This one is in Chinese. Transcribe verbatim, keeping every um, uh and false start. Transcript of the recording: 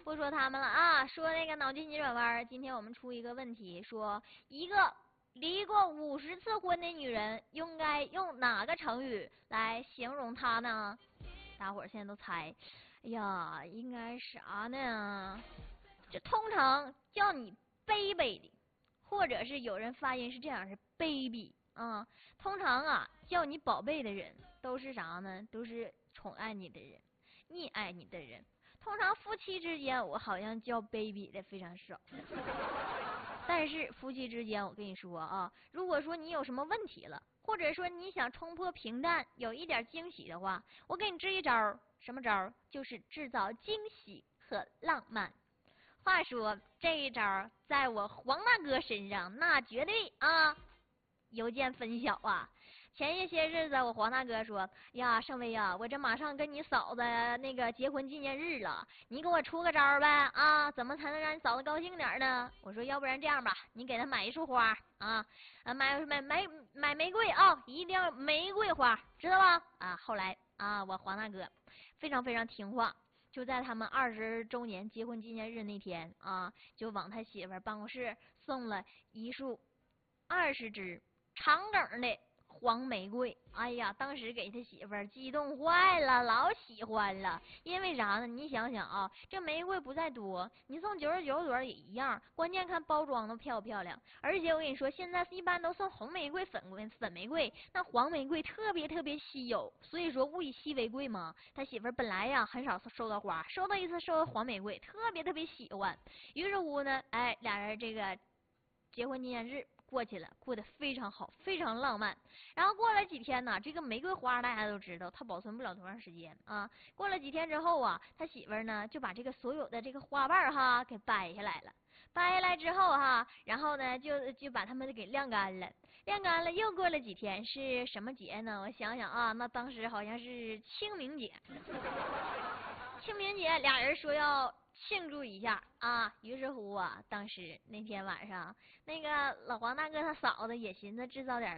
不说他们了啊，说那个脑筋急转弯。今天我们出一个问题，说一个离过五十次婚的女人，应该用哪个成语来形容她呢？大伙儿现在都猜，哎呀，应该啥呢？这通常叫你 baby 的，或者是有人发音是这样，是 baby 啊。通常啊，叫你宝贝的人都是啥呢？都是宠爱你的人，溺爱你的人。通常夫妻之间，我好像叫 baby 的非常少。但是夫妻之间，我跟你说啊，如果说你有什么问题了，或者说你想冲破平淡，有一点惊喜的话，我给你支一招，什么招？就是制造惊喜和浪漫。话说这一招在我黄大哥身上，那绝对啊有见分晓啊。前一些日子，我黄大哥说呀，盛威呀，我这马上跟你嫂子那个结婚纪念日了，你给我出个招呗啊，怎么才能让你嫂子高兴点呢？我说要不然这样吧，你给她买一束花啊，啊买买买买玫瑰啊，一定要玫瑰花，知道吧？啊，后来啊，我黄大哥非常非常听话，就在他们二十周年结婚纪念日那天啊，就往他媳妇儿办公室送了一束二十支长梗的黄玫瑰。哎呀，当时给他媳妇儿激动坏了，老喜欢了。因为啥呢？你想想啊，这玫瑰不在多，你送九十九朵也一样，关键看包装的漂不漂亮。而且我跟你说，现在一般都送红玫瑰、粉玫粉玫瑰，那黄玫瑰特别特别稀有，所以说物以稀为贵嘛。他媳妇儿本来呀很少收到花，收到一次收到黄玫瑰，特别特别喜欢。于是乎呢，哎，俩人这个结婚纪念日过去了，过得非常好，非常浪漫。然后过了几天呢，这个玫瑰花大家都知道，它保存不了多长时间啊。过了几天之后啊，他媳妇儿呢就把这个所有的这个花瓣哈给掰下来了。掰下来之后哈，然后呢就就把它们给晾干了。晾干了，又过了几天是什么节呢？我想想啊，那当时好像是清明节。清明节俩人说要庆祝一下啊，于是乎啊，当时那天晚上，那个老黄大哥他嫂子也寻思制造点